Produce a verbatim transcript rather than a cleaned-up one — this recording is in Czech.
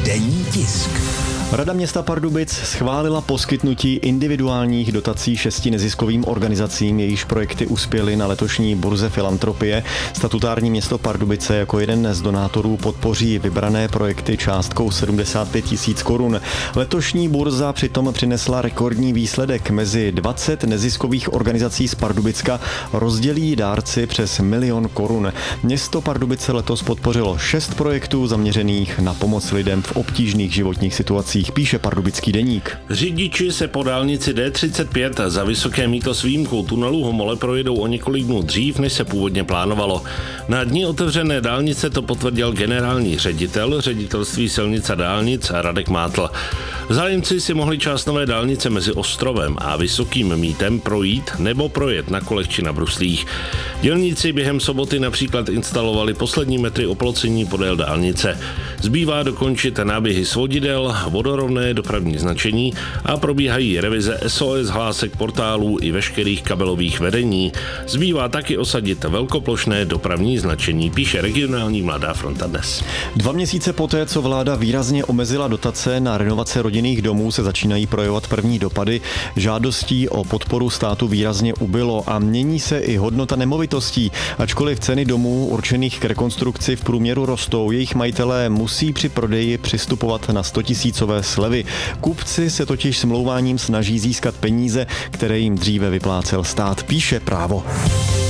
Denní tisk. Rada města Pardubic schválila poskytnutí individuálních dotací šesti neziskovým organizacím, jejichž projekty uspěly na letošní burze filantropie. Statutární město Pardubice jako jeden z donátorů podpoří vybrané projekty částkou sedmdesát pět tisíc korun. Letošní burza přitom přinesla rekordní výsledek. Mezi dvacet neziskových organizací z Pardubicka rozdělí dárci přes milion korun. Město Pardubice letos podpořilo šest projektů zaměřených na pomoc lidem v obtížných životních situacích, píše Pardubický deník. Řidiči se po dálnici D třicet pět za Vysoké Mýto s výjimkou tunelu Homole projedou o několik dnů dřív, než se původně plánovalo. Na dni otevřené dálnice to potvrdil generální ředitel ředitelství silnic a dálnic Radek Mátl. Zájemci si mohli část nové dálnice mezi Ostrovem a Vysokým Mýtem projít nebo projet na kolech či na bruslích. Dělníci během soboty například instalovali poslední metry oplocení podél dálnice. Zbývá dokončit náběhy svodidel, vodorovné dopravní značení a probíhají revize S O S hlásek portálů i veškerých kabelových vedení. Zbývá taky osadit velkoplošné dopravní značení, píše regionální Mladá fronta dnes. Dva měsíce poté, co vláda výrazně omezila dotace na renovace rodinných domů, se začínají projevovat první dopady. Žádostí o podporu státu výrazně ubylo a mění se i hodnota nemovitostí. Ačkoliv ceny domů určených k rekonstrukci v průměru rostou, jejich majitelé musí při prodeji přistupovat na stotisícové slevy. Kupci se totiž smlouváním snaží získat peníze, které jim dříve vyplácel stát, píše Právo.